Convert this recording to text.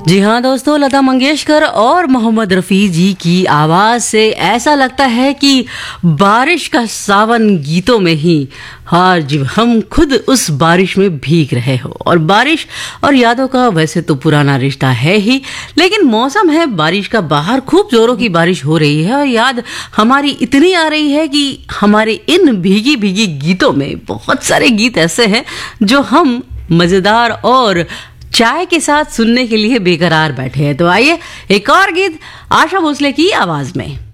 जी हाँ दोस्तों, लता मंगेशकर और मोहम्मद रफ़ी जी की आवाज़ से ऐसा लगता है कि बारिश का सावन गीतों में ही आज हम खुद उस बारिश में भीग रहे हो। और बारिश और यादों का वैसे तो पुराना रिश्ता है ही, लेकिन मौसम है बारिश का, बाहर खूब जोरों की बारिश हो रही है और याद हमारी इतनी आ रही है कि हमारे इन भीगी भीगी गीतों में बहुत सारे गीत ऐसे हैं जो हम मज़ेदार और चाय के साथ सुनने के लिए बेकरार बैठे हैं। तो आइए एक और गीत आशा भोसले की आवाज में।